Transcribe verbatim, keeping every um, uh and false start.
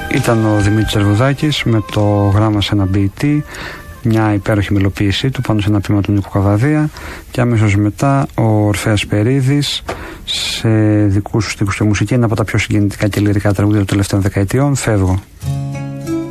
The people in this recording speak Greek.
Ήταν ο Δημήτρης Ερβουδάκης με το γράμμα σε ένα μπι μια υπέροχη μελοποίησή του πάνω σε ένα ποίημα του Νίκου Καβαδία, και αμέσως μετά ο Ορφέας Περίδης σε δικούς του στίχους και μουσική, ένα από τα πιο συγκινητικά και λυρικά τραγούδια των τελευταίων δεκαετιών, Φεύγω.